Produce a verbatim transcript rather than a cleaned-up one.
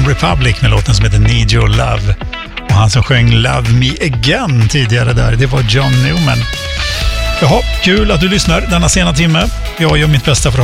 Republic med låten som heter Need Your Love. Och han som sjöng Love Me Again tidigare där, det var John Newman. Jaha, kul att du lyssnar denna sena timme. Jag gör mitt bästa för